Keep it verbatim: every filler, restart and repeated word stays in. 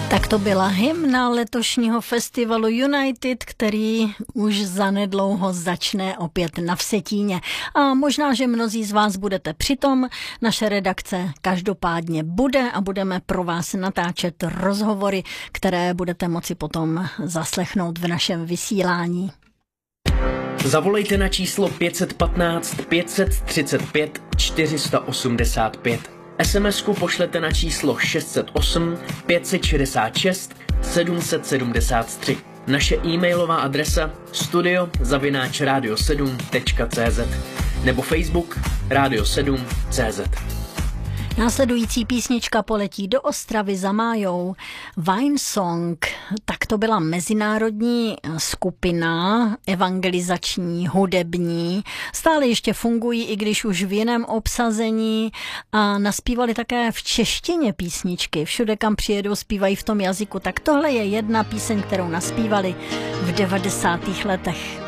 Tak to byla hymna letošního festivalu United, který už zanedlouho začne opět na Vsetíně. A možná, že mnozí z vás budete přitom. Naše redakce každopádně bude a budeme pro vás natáčet rozhovory, které budete moci potom zaslechnout v našem vysílání. Zavolejte na číslo pět jedna pět, pět tři pět, čtyři osm pět. es em esku pošlete na číslo šest set osm, pět set šedesát šest, sedm set sedmdesát tři. Naše e-mailová adresa studio zavináč radio sedm tečka cé zet nebo Facebook Radio sedm tečka cé zet. Následující písnička poletí do Ostravy za Májou. Vinesong, tak to byla mezinárodní skupina, evangelizační, hudební. Stále ještě fungují, i když už v jiném obsazení, a naspívali také v češtině písničky. Všude, kam přijedou, zpívají v tom jazyku. Tak tohle je jedna píseň, kterou naspívali v devadesátých letech.